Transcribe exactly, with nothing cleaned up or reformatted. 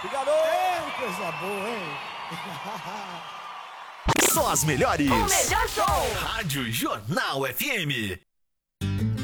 Obrigado! É, coisa boa, hein? Só as melhores. O melhor show. Rádio Jornal F M.